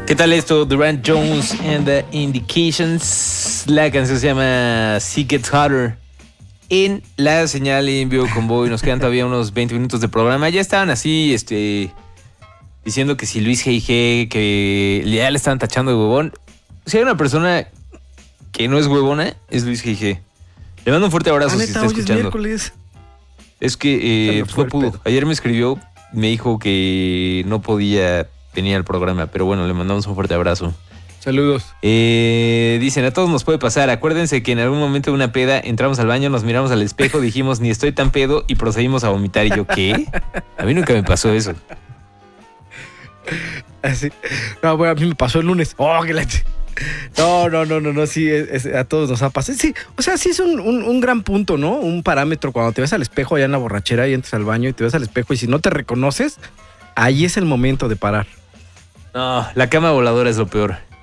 ¿Qué tal esto? Durant Jones and the Indications. La canción se llama She Gets Hotter. En la señal en vivo con Boy nos quedan todavía unos 20 minutos de programa. Ya estaban así, diciendo que si Luis G.I.G., que ya le estaban tachando de huevón. Si hay una persona que no es huevona, es Luis G.I.G. Le mando un fuerte abrazo si está escuchando. Es que no pudo. Ayer me escribió, me dijo que no podía venir al programa, pero bueno, le mandamos un fuerte abrazo. Saludos. Dicen, a todos nos puede pasar. Acuérdense que en algún momento de una peda entramos al baño, nos miramos al espejo, dijimos, ni estoy tan pedo, y procedimos a vomitar. Y yo, ¿qué? A mí nunca me pasó eso. Así. No, bueno, a mí me pasó el lunes. Oh, que la... No, sí, a todos nos ha pasado. Sí, o sea, sí es un gran punto, ¿no? Un parámetro cuando te ves al espejo allá en la borrachera y entras al baño y te ves al espejo y si no te reconoces, ahí es el momento de parar. No, la cama voladora es lo peor.